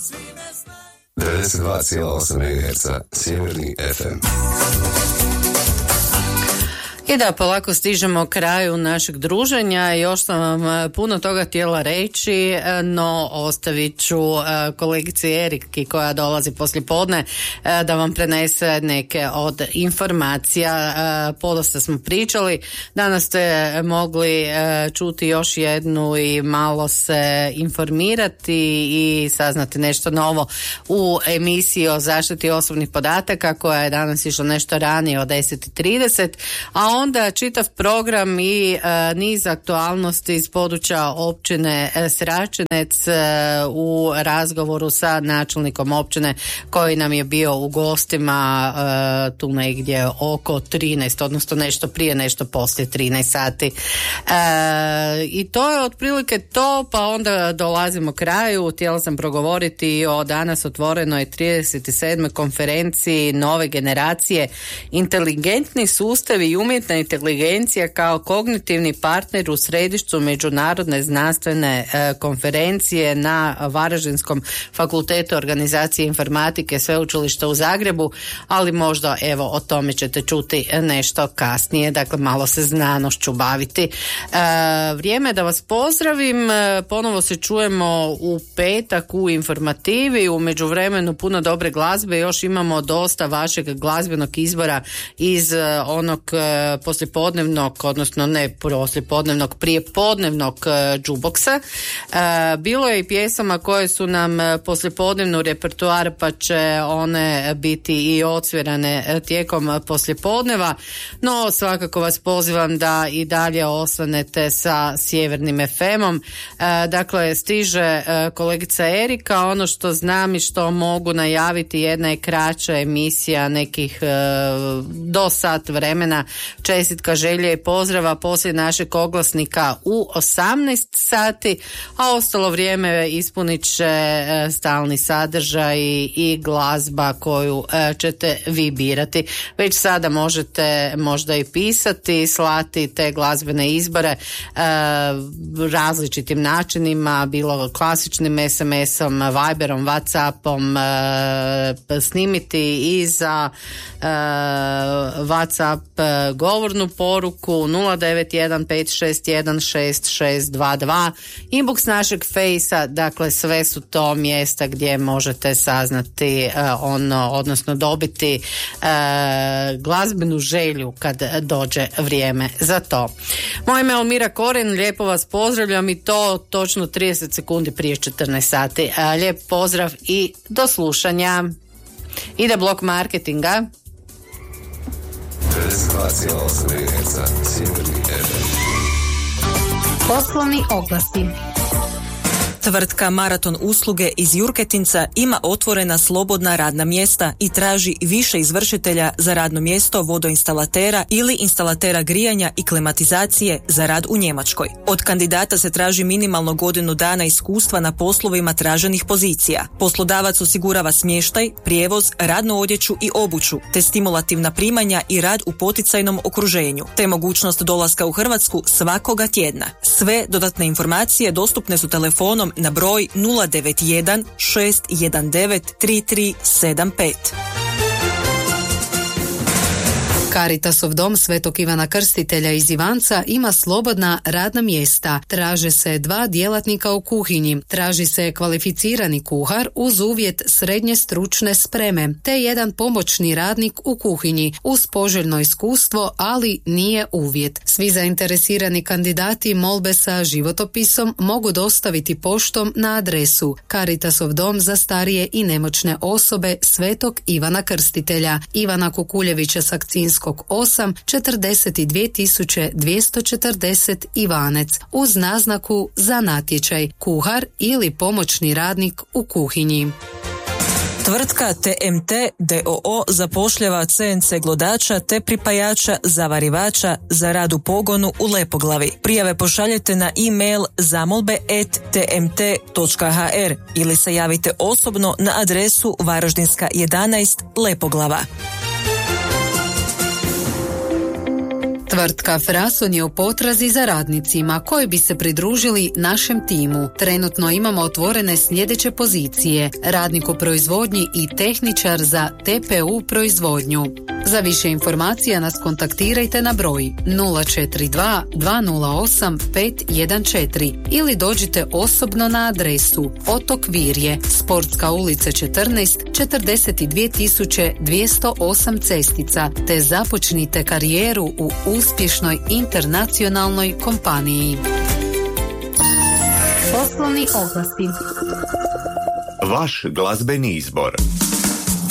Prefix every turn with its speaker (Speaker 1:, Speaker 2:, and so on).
Speaker 1: 92,8 MHz Sjeverni FM.
Speaker 2: I da polako stižemo kraju našeg druženja. Još sam vam puno toga htjela reći, no ostavit ću kolegici Eriki koja dolazi poslijepodne da vam prenese neke od informacija. Podosta smo pričali. Danas ste mogli čuti još jednu i malo se informirati i saznati nešto novo u emisiji o zaštiti osobnih podataka koja je danas išla nešto ranije od 10:30, a onda čitav program i niz aktualnosti iz područja općine Sračinec u razgovoru sa načelnikom općine koji nam je bio u gostima tu negdje oko 13, odnosno nešto prije, nešto poslije 13 sati. I to je otprilike to, pa onda dolazimo kraju. Htjela sam progovoriti o danas otvorenoj 37. konferenciji nove generacije inteligentni sustavi i umjetna inteligencija kao kognitivni partner u središtu međunarodne znanstvene konferencije na Varaždinskom fakultetu organizacije informatike Sveučilišta u Zagrebu, ali možda evo o tome ćete čuti nešto kasnije, dakle malo se znanošću baviti. Vrijeme je da vas pozdravim, ponovo se čujemo u petak u informativi, u međuvremenu puno dobre glazbe, još imamo dosta vašeg glazbenog izbora iz onog poslijepodnevnog, odnosno ne poslijepodnevnog, prijepodnevnog džuboksa. Bilo je i pjesama koje su nam poslijepodnevnu repertoar, pa će one biti i odsvirane tijekom poslijepodneva, no svakako vas pozivam da i dalje ostanete sa Sjevernim FM-om. Dakle, stiže kolegica Erika, ono što znam i što mogu najaviti, jedna je kraća emisija nekih do sat vremena, čestitka, želje i pozdrava poslije našeg oglasnika u 18 sati, a ostalo vrijeme ispunit će stalni sadržaj i glazba koju ćete vi birati. Već sada možete možda i pisati, slati te glazbene izbore različitim načinima, bilo klasičnim SMS-om, Viberom, Whatsappom, snimiti i za Whatsapp govornu poruku 09156166622, inbox našeg fejsa, dakle sve su to mjesta gdje možete saznati odnosno dobiti glazbenu želju kad dođe vrijeme za to. Moje ime je Elmira Koren, lijepo vas pozdravljam i to točno 30 sekundi prije 14 sati. Lijep pozdrav i do slušanja. Ide blok marketinga.
Speaker 1: 92,8 MHz Sjeverni FM.
Speaker 3: Poslovni oglasi.
Speaker 4: Tvrtka Maraton usluge iz Jurketinca ima otvorena slobodna radna mjesta i traži više izvršitelja za radno mjesto vodoinstalatera ili instalatera grijanja i klimatizacije za rad u Njemačkoj. Od kandidata se traži minimalno godinu dana iskustva na poslovima traženih pozicija. Poslodavac osigurava smještaj, prijevoz, radnu odjeću i obuću, te stimulativna primanja i rad u poticajnom okruženju, te mogućnost dolaska u Hrvatsku svakoga tjedna. Sve dodatne informacije dostupne su telefonom na broj 091 619 3375.
Speaker 3: Caritasov dom Svetog Ivana Krstitelja iz Ivanca ima slobodna radna mjesta. Traže se 2 djelatnika u kuhinji. Traži se kvalificirani kuhar uz uvjet srednje stručne spreme, te 1 pomoćni radnik u kuhinji uz poželjno iskustvo, ali nije uvjet. Svi zainteresirani kandidati molbe sa životopisom mogu dostaviti poštom na adresu Caritasov dom za starije i nemoćne osobe Svetog Ivana Krstitelja, Ivana Kukuljevića Sakcinskog 8, 42.240 Ivanec, uz naznaku za natječaj kuhar ili pomoćni radnik u kuhinji.
Speaker 4: Tvrtka TMT d.o.o. zapošljava CNC glodača te pripajača zavarivača za rad u pogonu u Lepoglavi. Prijave pošaljete na e-mail zamolbe@tmt.hr ili se javite osobno na adresu Varaždinska 11 Lepoglava.
Speaker 3: Tvrtka Frason je u potrazi za radnicima koji bi se pridružili našem timu. Trenutno imamo otvorene sljedeće pozicije: radnik u proizvodnji i tehničar za TPU proizvodnju. Za više informacija nas kontaktirajte na broj 042 208 514 ili dođite osobno na adresu Otok Virje, Sportska ulica 14, 42.208 Cestica, te započnite karijeru u uspješnoj internacionalnoj kompaniji.
Speaker 5: Poslovni oglasi.
Speaker 6: Vaš glazbeni izbor.